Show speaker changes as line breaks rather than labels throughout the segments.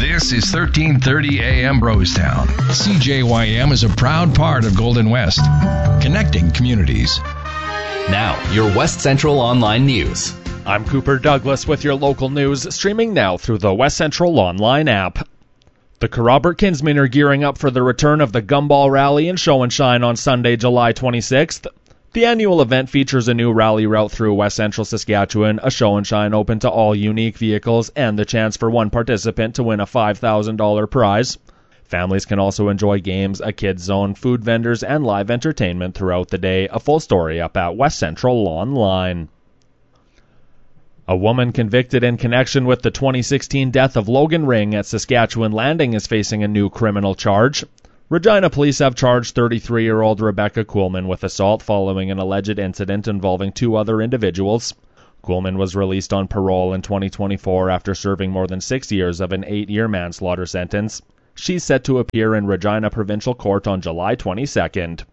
This is 1330 AM Brostown. CJYM is a proud part of Golden West, connecting communities.
Now, your West Central Online News.
I'm Cooper Douglas with your local news, streaming now through the West Central Online app. The Kerrobert Kinsmen are gearing up for the return of the Gumball Rally and Show and Shine on Sunday, July 26th. The annual event features a new rally route through West Central Saskatchewan, a show and shine open to all unique vehicles, and the chance for one participant to win a $5,000 prize. Families can also enjoy games, a kids zone, food vendors, and live entertainment throughout the day. A full story up at West Central Online. A woman convicted in connection with the 2016 death of Logan Ring at Saskatchewan Landing is facing a new criminal charge. Regina police have charged 33-year-old Rebecca Kuhlman with assault following an alleged incident involving two other individuals. Kuhlman was released on parole in 2024 after serving more than 6 years of an 8-year manslaughter sentence. She's set to appear in Regina Provincial Court on July 22nd.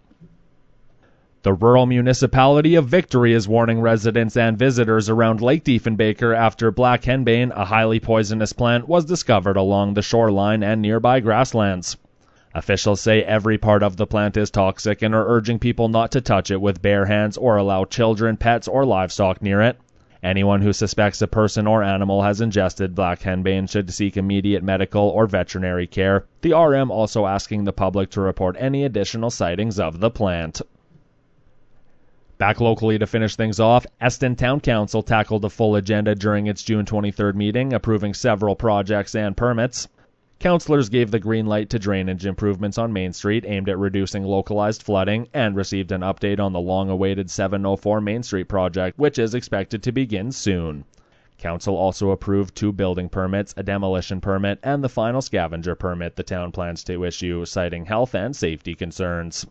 The rural municipality of Victory is warning residents and visitors around Lake Diefenbaker after black henbane, a highly poisonous plant, was discovered along the shoreline and nearby grasslands. Officials say every part of the plant is toxic and are urging people not to touch it with bare hands or allow children, pets, or livestock near it. Anyone who suspects a person or animal has ingested black henbane should seek immediate medical or veterinary care. The RM also asking the public to report any additional sightings of the plant. Back locally to finish things off, Eston Town Council tackled a full agenda during its June 23rd meeting, approving several projects and permits. Councillors gave the green light to drainage improvements on Main Street aimed at reducing localized flooding and received an update on the long-awaited 704 Main Street project, which is expected to begin soon. Council also approved 2 building permits, a demolition permit, and the final scavenger permit the town plans to issue, citing health and safety concerns.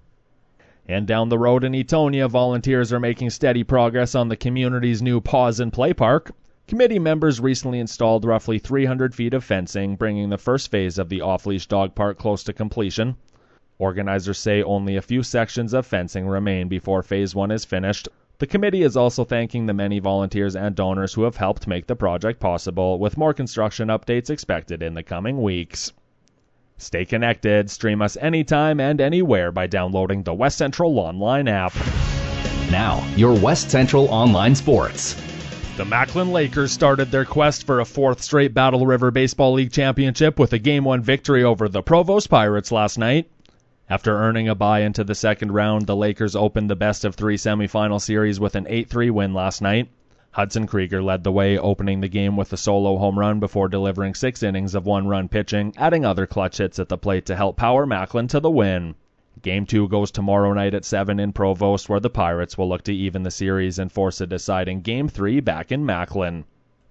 And down the road in Etonia, volunteers are making steady progress on the community's new Pause and Play Park. Committee members recently installed roughly 300 feet of fencing, bringing the first phase of the off-leash dog park close to completion. Organizers say only a few sections of fencing remain before Phase 1 is finished. The committee is also thanking the many volunteers and donors who have helped make the project possible, with more construction updates expected in the coming weeks. Stay connected. Stream us anytime and anywhere by downloading the West Central Online app.
Now, your West Central Online Sports.
The Macklin Lakers started their quest for a 4th straight Battle River Baseball League championship with a Game 1 victory over the Provost Pirates last night. After earning a bye into the second round, the Lakers opened the best-of-3 semifinal series with an 8-3 win last night. Hudson Krieger led the way, opening the game with a solo home run before delivering 6 innings of 1-run pitching, adding other clutch hits at the plate to help power Macklin to the win. Game 2 goes tomorrow night at 7 in Provost, where the Pirates will look to even the series and force a deciding Game 3 back in Macklin.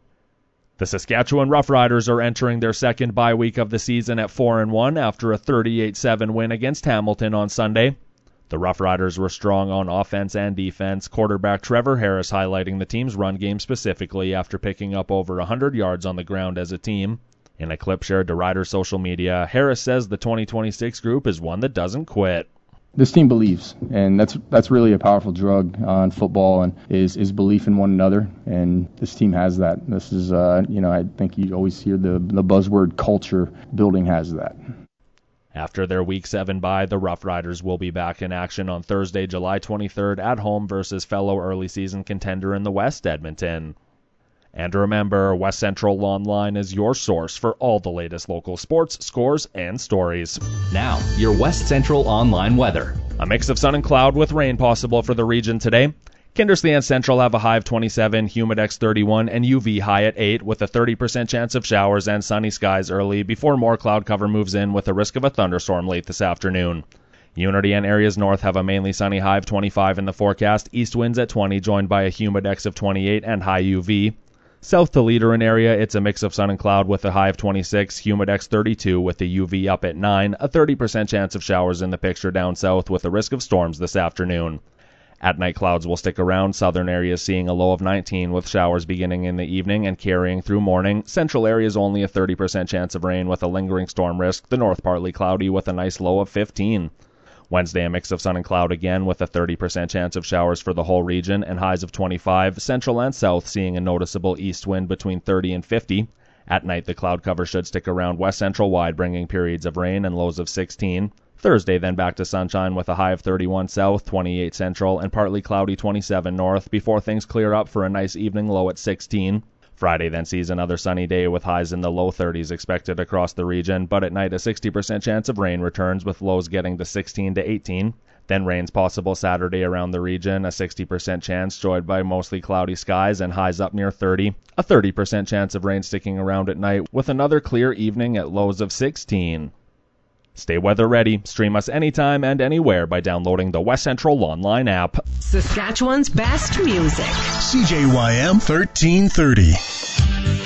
The Saskatchewan Roughriders are entering their second bye week of the season at 4-1 after a 38-7 win against Hamilton on Sunday. The Roughriders were strong on offense and defense, quarterback Trevor Harris highlighting the team's run game specifically after picking up over 100 yards on the ground as a team. In a clip shared to Riders' social media, Harris says the 2026 group is one that doesn't quit.
This team believes, and that's really a powerful drug in football, and is belief in one another, and this team has that. This is, I think you always hear the buzzword culture building has that.
After their Week 7 bye, the Roughriders will be back in action on Thursday, July 23rd at home versus fellow early season contender in the West, Edmonton. And remember, West Central Online is your source for all the latest local sports, scores, and stories.
Now, your West Central Online weather.
A mix of sun and cloud with rain possible for the region today. Kindersley and Central have a high of 27, Humidex 31, and UV high at 8 with a 30% chance of showers and sunny skies early before more cloud cover moves in with a risk of a thunderstorm late this afternoon. Unity and areas north have a mainly sunny high of 25 in the forecast, east winds at 20 joined by a Humidex of 28 and high UV. South to Leaderin area, it's a mix of sun and cloud with a high of 26, Humidex 32 with the UV up at 9, a 30% chance of showers in the picture down south with a risk of storms this afternoon. At night, clouds will stick around, southern areas seeing a low of 19 with showers beginning in the evening and carrying through morning. Central areas only a 30% chance of rain with a lingering storm risk, the north partly cloudy with a nice low of 15. Wednesday, a mix of sun and cloud again with a 30% chance of showers for the whole region and highs of 25. Central and south seeing a noticeable east wind between 30 and 50. At night, the cloud cover should stick around west central wide, bringing periods of rain and lows of 16. Thursday, then back to sunshine with a high of 31 south, 28 central, and partly cloudy 27 north, before things clear up for a nice evening low at 16. Friday then sees another sunny day with highs in the low 30s expected across the region, but at night a 60% chance of rain returns with lows getting to 16 to 18. Then rain's possible Saturday around the region, a 60% chance joined by mostly cloudy skies and highs up near 30. A 30% chance of rain sticking around at night with another clear evening at lows of 16. Stay weather ready. Stream us anytime and anywhere by downloading the West Central Online app.
Saskatchewan's best music.
CJYM 1330.